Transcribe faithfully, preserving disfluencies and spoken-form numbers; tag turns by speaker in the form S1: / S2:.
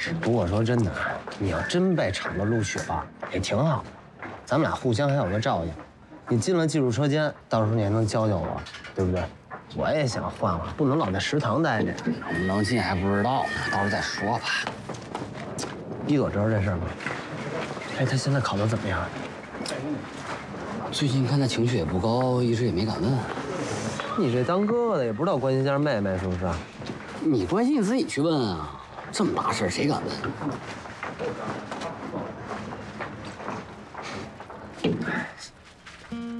S1: 不过说真的，你要真被厂子录取了，也挺好，咱们俩互相还有个照应。你进了技术车间，到时候你还能教教我，对不对？我也想换换，不能老在食堂待着。
S2: 能不能进还不知道呢，到时候再说吧。
S1: 一哥知道这事儿吗？哎，他现在考得怎么样？
S2: 最近看他情绪也不高，一直也没敢问。
S1: 你这当哥哥的也不知道关心一下妹妹是不是？
S2: 你关心你自己去问啊，这么大事谁敢问？